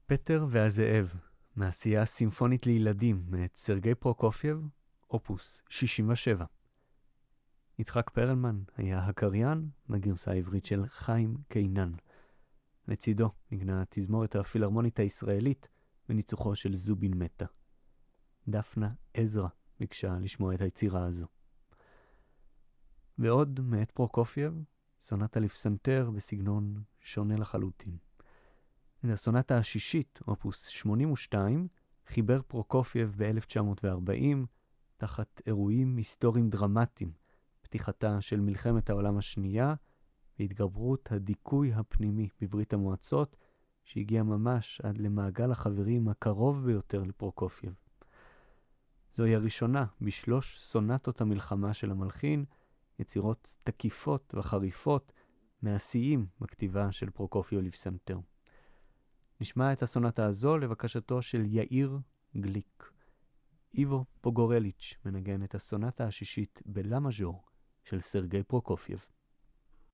פטר והזאב, מעשייה סימפונית לילדים מאת סרגי פרוקופייב, אופוס 67. יצחק פרלמן היה הקריין בגרסה העברית של חיים קינן. לצידו נגנה תזמורת הפילהרמונית הישראלית בניצוחו של זובין מטה. דפנה עזרא ביקשה לשמוע את היצירה הזו. ועוד מאת פרוקופייב, סונטה לפסנתר בסגנון שונה לחלוטין. את הסונטה השישית, אופוס 82, חיבר פרוקופייב ב-1940 תחת אירועים היסטוריים דרמטיים, פתיחתה של מלחמת העולם השנייה והתגברות הדיכוי הפנימי בברית המועצות, שהגיע ממש עד למעגל החברים הקרוב ביותר לפרוקופייב. זוהי הראשונה בשלוש סונטות המלחמה של המלחין, יצירות תקיפות וחריפות מעשיים בכתיבה של פרוקופייב לפסנתר. נשמע את הסונטה הזו לבקשתו של יאיר גליק. איבו פוגורליץ' מנגן את הסונטה השישית בלה מז'ור של סרגי פרוקופייב.